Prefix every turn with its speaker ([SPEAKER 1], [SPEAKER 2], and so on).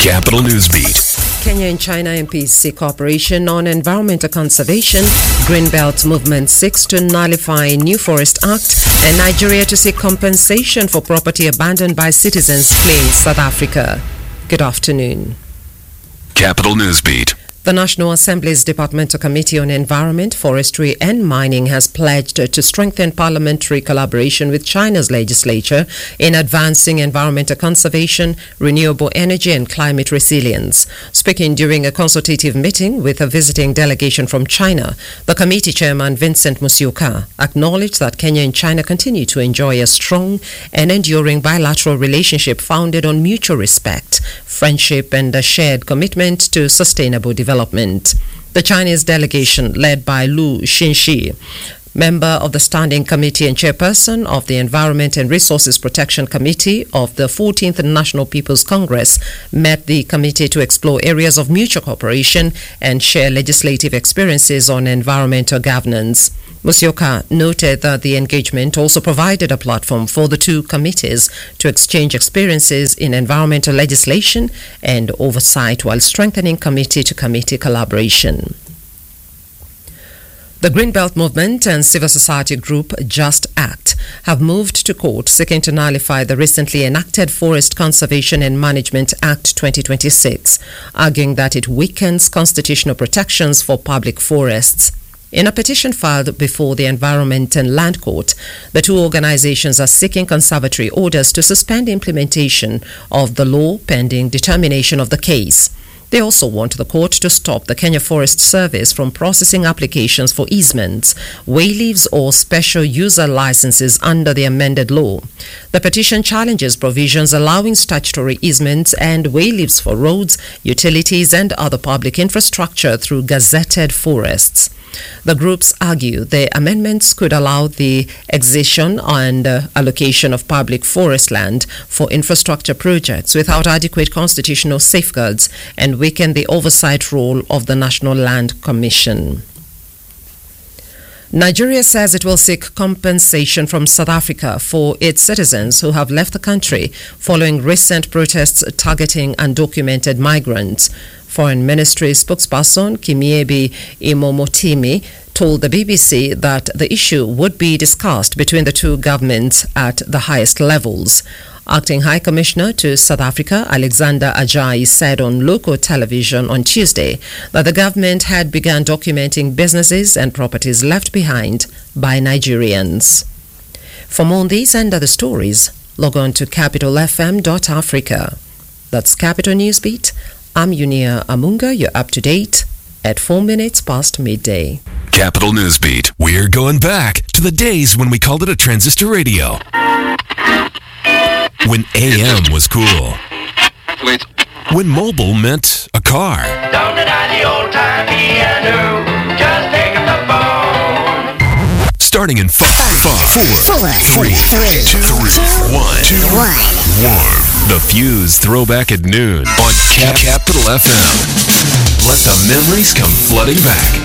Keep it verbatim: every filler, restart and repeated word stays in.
[SPEAKER 1] Capital Newsbeat.
[SPEAKER 2] Kenya and China M Ps seek cooperation on environmental conservation. Greenbelt movement seeks to nullify New Forest Act, and Nigeria to seek compensation for property abandoned by citizens fleeing South Africa. Good afternoon.
[SPEAKER 1] Capital Newsbeat.
[SPEAKER 2] The National Assembly's Departmental Committee on Environment, Forestry and Mining has pledged to strengthen parliamentary collaboration with China's legislature in advancing environmental conservation, renewable energy and climate resilience. Speaking during a consultative meeting with a visiting delegation from China, the committee chairman Vincent Musyoka acknowledged that Kenya and China continue to enjoy a strong and enduring bilateral relationship founded on mutual respect, friendship and a shared commitment to sustainable development. Development. The Chinese delegation, led by Lu Xinxi, member of the Standing Committee and chairperson of the Environment and Resources Protection Committee of the fourteenth National People's Congress, met the committee to explore areas of mutual cooperation and share legislative experiences on environmental governance. Musyoka noted that the engagement also provided a platform for the two committees to exchange experiences in environmental legislation and oversight while strengthening committee-to-committee collaboration. The Greenbelt Movement and civil society group Just Act have moved to court seeking to nullify the recently enacted Forest Conservation and Management Act twenty twenty-six, arguing that it weakens constitutional protections for public forests. In a petition filed before the Environment and Land Court, the two organizations are seeking conservatory orders to suspend implementation of the law pending determination of the case. They also want the court to stop the Kenya Forest Service from processing applications for easements, wayleaves or special user licenses under the amended law. The petition challenges provisions allowing statutory easements and wayleaves for roads, utilities and other public infrastructure through gazetted forests. The groups argue the amendments could allow the excision and uh, allocation of public forest land for infrastructure projects without adequate constitutional safeguards and weaken the oversight role of the National Land Commission. Nigeria says it will seek compensation from South Africa for its citizens who have left the country following recent protests targeting undocumented migrants. Foreign Ministry spokesperson Kimiebi Imomotimi told the B B C that the issue would be discussed between the two governments at the highest levels. Acting High Commissioner to South Africa, Alexander Ajayi, said on local television on Tuesday that the government had begun documenting businesses and properties left behind by Nigerians. For more on these and other stories, log on to capital f m dot africa. That's Capital Newsbeat. I'm Unia Amunga. You're up to date at four minutes past midday.
[SPEAKER 1] Capital Newsbeat. We're going back to the days when we called it a transistor radio. When A M was cool.
[SPEAKER 3] Wait.
[SPEAKER 1] When mobile meant a car.
[SPEAKER 4] Don't deny the old time piano. Just pick up the phone.
[SPEAKER 1] Starting in five, five, four,
[SPEAKER 5] Four,
[SPEAKER 1] three,
[SPEAKER 5] three,
[SPEAKER 1] two,
[SPEAKER 5] two,
[SPEAKER 1] one, two,
[SPEAKER 5] one.
[SPEAKER 1] one. The Fuse Throwback at noon on Cap- Capital F M. Let the memories come flooding back.